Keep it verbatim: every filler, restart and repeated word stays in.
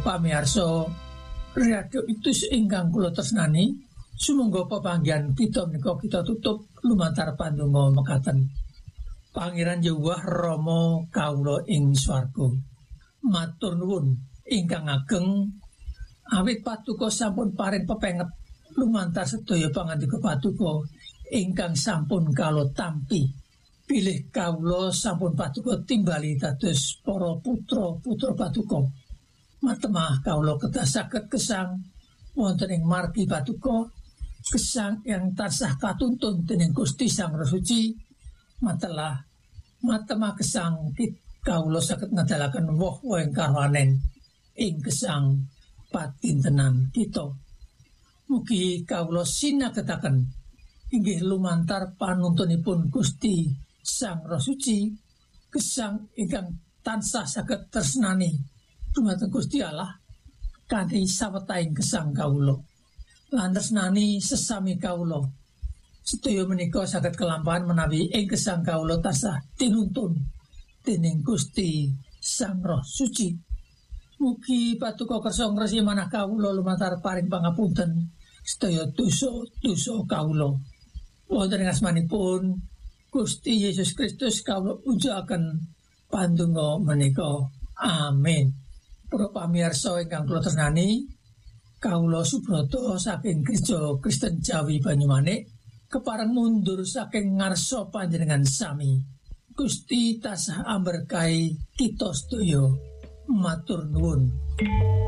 pamirsa radio itu ingkang kula tresnani, sumangga pepanggihan kita menika kita tutup lumantar pandonga mekaten. Pangeran Yahweh Rama kawula ing swarga. Matur nuwun ingkang ageng awit patuko sampun paring pepenget lumantar sedaya pangandika patuko ingkang sampun kala tampi. Pilih kawula sampun patuko timbali dados para putra-putra patuko. Matemah kawula kedah saged gesang wonten ing margi patuko, gesang yang tansah katuntun dening Gusti Sang Roh Suci. Matelah matemah gesang kawula saged ngedalaken woh-woh ing karohanen ing gesang patintenan kita. Mugi kawula sinagetaken inggih lumantar panuntunipun Gusti Sang Roh Suci, gesang ingkang tansah saged tresnani dumateng Gusti Allah kanthi sawetahing gesang kawula. Lan tresnani sesami kawula sedaya menika saged kelampahan menawi ing gesang kawula tansah tinuntun dening Gusti Sang Roh Suci. Mugi patuko kersa ngresi manah kawula lumantar paring pangapunten sedaya dosa-dosa kawula. Wonten ing asmanipun Gusti Yesus Kristus kawula unjukaken pandonga menika. Amin. Para pamirsa ingkang kula tresnani, kawula Subrata saking Gereja Kristen Jawi Banyumanik kepareng mundur saking ngarsa panjenengan sami. Gusti tansah amberkahi kita sedaya. Matur nuwun.